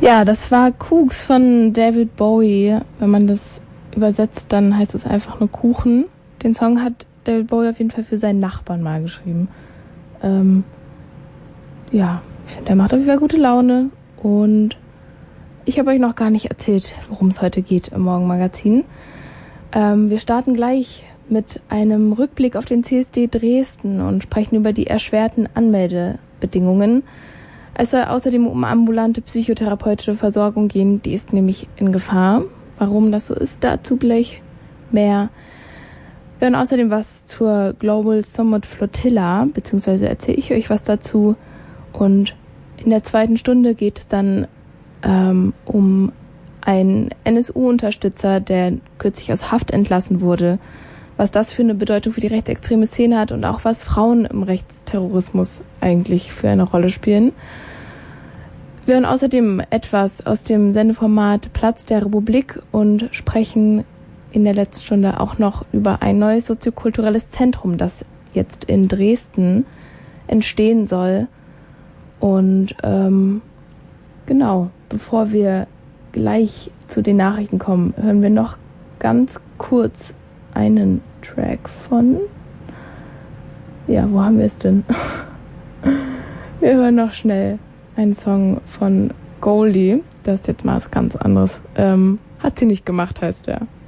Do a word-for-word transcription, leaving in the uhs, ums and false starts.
Ja, das war Kooks von David Bowie. Wenn man das übersetzt, dann heißt es einfach nur Kuchen. Den Song hat David Bowie auf jeden Fall für seinen Nachbarn mal geschrieben. Ähm, ja, ich finde, der macht auf jeden Fall gute Laune. Und ich habe euch noch gar nicht erzählt, worum es heute geht im Morgenmagazin. Ähm, wir starten gleich mit einem Rückblick auf den C S D Dresden und sprechen über die erschwerten Anmeldebedingungen. Es soll außerdem um ambulante psychotherapeutische Versorgung gehen, die ist nämlich in Gefahr. Warum das so ist, dazu gleich mehr. Wir hören außerdem was zur Global Summit Flotilla, beziehungsweise erzähle ich euch was dazu. Und in der zweiten Stunde geht es dann ähm, um einen N S U-Unterstützer, der kürzlich aus Haft entlassen wurde, was das für eine Bedeutung für die rechtsextreme Szene hat und auch was Frauen im Rechtsterrorismus eigentlich für eine Rolle spielen. Wir hören außerdem etwas aus dem Sendeformat Platz der Republik und sprechen in der letzten Stunde auch noch über ein neues soziokulturelles Zentrum, das jetzt in Dresden entstehen soll. Und ähm, genau, bevor wir gleich zu den Nachrichten kommen, hören wir noch ganz kurz einen Track von... Ja, wo haben wir es denn? Wir hören noch schnell einen Song von Goldie. Das ist jetzt mal was ganz anderes. Ähm, hat sie nicht gemacht, heißt der.